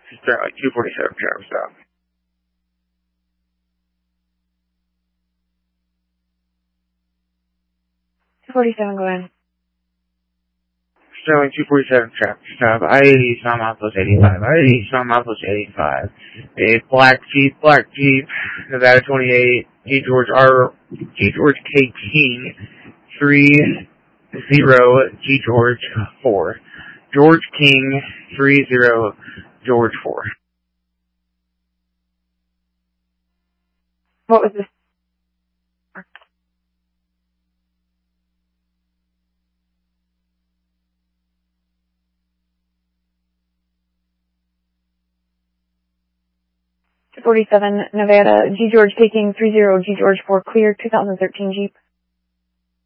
Sterling 247 traffic stop. 247, go ahead. Sterling 247 traffic stop. I-80 Sound Milepost 85. I-80 Sound Milepost 85. A black Jeep, Nevada 28, G. George K. King 30 G. George 4. George King 30 George 4. What was this? .47 Nevada, G. George K. King 30 G. George 4 clear, 2013 Jeep.